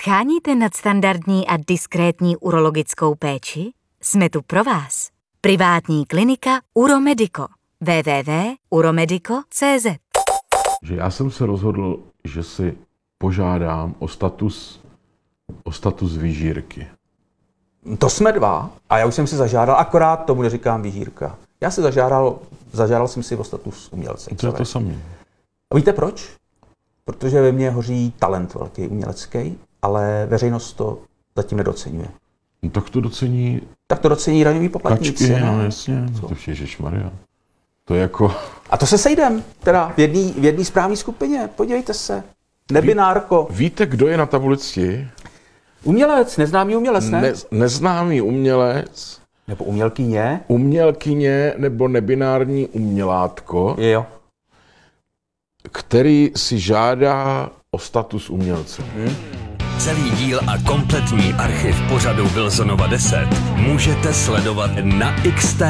Scháníte nadstandardní a diskrétní urologickou péči? Jsme tu pro vás. Privátní klinika Uromedico. www.uromedico.cz. Že já jsem se rozhodl, že si požádám o status vyžírky. To jsme dva a já už jsem si zažádal, akorát tomu neříkám vyžírka. Já si zažádal jsem si o status umělce. To je to samé. A víte proč? Protože ve mně hoří talent velký umělecký, ale veřejnost to zatím nedoceňuje. No, tak to docení... Tak to docení daňoví poplatníci. Kačky, no jasně. To ježišmarja. To je jako... A to se sejdem, teda v jedné správné skupině. Podívejte se. Nebinárko. Víte, kdo je na tabulici? Umělec, neznámý umělec, ne? Neznámý umělec. Nebo umělkyně. Umělkyně nebo nebinární umělátko. Jo. Který si žádá o status umělce. Celý díl a kompletní archiv pořadu Wilsonova 10 můžete sledovat na XT